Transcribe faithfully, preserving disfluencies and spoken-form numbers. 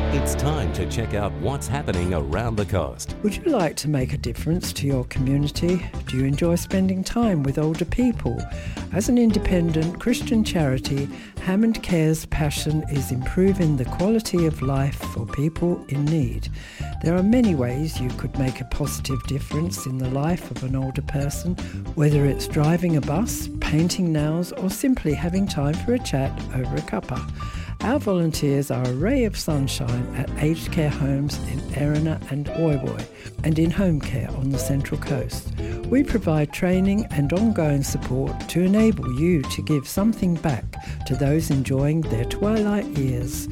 It's time to check out what's happening around the coast. Would you like to make a difference to your community? Do you enjoy spending time with older people? As an independent Christian charity, Hammond Care's passion is improving the quality of life for people in need. There are many ways you could make a positive difference in the life of an older person, whether it's driving a bus, painting nails, or simply having time for a chat over a cuppa. Our volunteers are a ray of sunshine at aged care homes in Erina and Woy Woy, and in home care on the Central Coast. We provide training and ongoing support to enable you to give something back to those enjoying their twilight years.